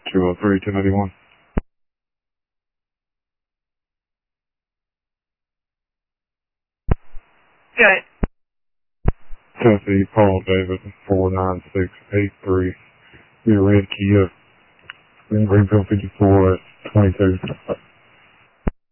203-291. Good. Tennessee, Paul David, 49683. Your red Kia in Greenfield 54 at 22.